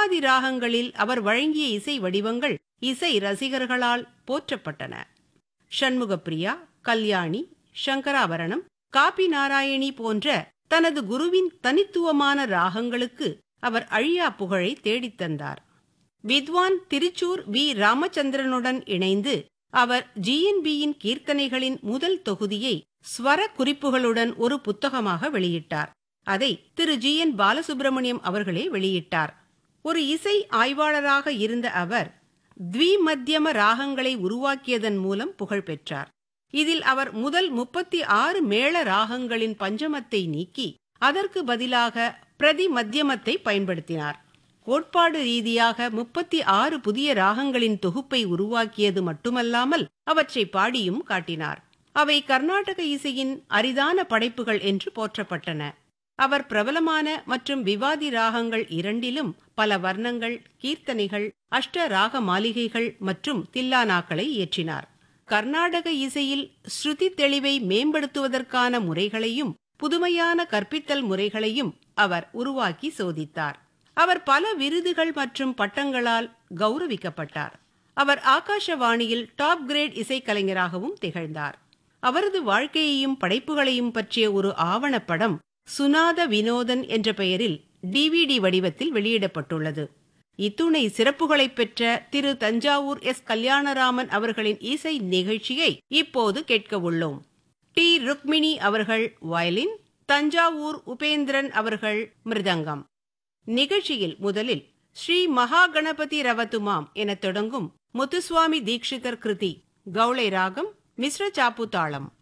விவாதி ராகங்களில் அவர் வழங்கிய இசை வடிவங்கள் இசை ரசிகர்களால் போற்றப்பட்டன. ஷண்முகப்பிரியா, கல்யாணி, சங்கராபரணம், காபி நாராயணி போன்ற தனது குருவின் தனித்துவமான ராகங்களுக்கு அவர் அழியா புகழை தேடித்தந்தார். வித்வான் திருச்சூர் வி. ராமச்சந்திரனுடன் இணைந்து அவர் ஜிஎன்பியின் கீர்த்தனைகளின் முதல் தொகுதியை ஸ்வர குறிப்புகளுடன் ஒரு புத்தகமாக வெளியிட்டார். அதை திரு ஜி.என். பாலசுப்ரமணியம் அவர்களே வெளியிட்டார். ஒரு இசை ஆய்வாளராக இருந்த அவர் த்விமத்தியம ராகங்களை உருவாக்கியதன் மூலம் புகழ் பெற்றார். இதில் அவர் முதல் 36 மேள ராகங்களின் பஞ்சமத்தை நீக்கி அதற்கு பதிலாக பிரதி மத்தியமத்தை பயன்படுத்தினார். கோட்பாடு ரீதியாக 36 புதிய ராகங்களின் தொகுப்பை உருவாக்கியது மட்டுமல்லாமல் அவற்றை பாடியும் காட்டினார். அவை கர்நாடக இசையின் அரிதான படைப்புகள் என்று போற்றப்பட்டன. அவர் பிரபலமான மற்றும் விவாதி ராகங்கள் இரண்டிலும் பல வர்ணங்கள், கீர்த்தனைகள், அஷ்ட ராக மாளிகைகள் மற்றும் தில்லானாக்களை இயற்றினார். கர்நாடக இசையில் ஸ்ருதி தெளிவை மேம்படுத்துவதற்கான முறைகளையும் புதுமையான கற்பித்தல் முறைகளையும் அவர் உருவாக்கி சோதித்தார். அவர் பல விருதுகள் மற்றும் பட்டங்களால் கௌரவிக்கப்பட்டார். அவர் ஆகாஷவாணியில் டாப் கிரேட் இசைக்கலைஞராகவும் திகழ்ந்தார். அவரது வாழ்க்கையையும் படைப்புகளையும் பற்றிய ஒரு ஆவணப்படம் சுனாத வினோதன் என்ற பெயரில் DVD வடிவத்தில் வெளியிடப்பட்டுள்ளது. இத்துணை சிறப்புகளை பெற்ற திரு தஞ்சாவூர் எஸ். கல்யாணராமன் அவர்களின் இசை நிகழ்ச்சியை இப்போது கேட்க உள்ளோம். டி. ருக்மிணி அவர்கள் வயலின், தஞ்சாவூர் உபேந்திரன் அவர்கள் மிருதங்கம். நிகழ்ச்சியில் முதலில் ஸ்ரீ மகாகணபதி ரவதுமாம் என தொடங்கும் முத்துசுவாமி தீக்ஷிதர் கிருதி கௌளை ராகம் மிஸ்ர சாப்பு தாளம்.